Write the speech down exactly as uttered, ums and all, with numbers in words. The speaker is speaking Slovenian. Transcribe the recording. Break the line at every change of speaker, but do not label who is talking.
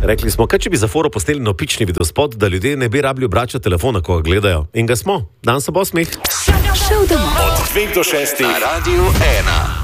Rekli smo, kaj če bi za foro posteli nopični videospot, da ljudje ne bi rabili obračati telefona, ko ga gledajo. In ga smo. Dan se bo smeh.
Šel domov. Od dveh do šestih na Radiu ena.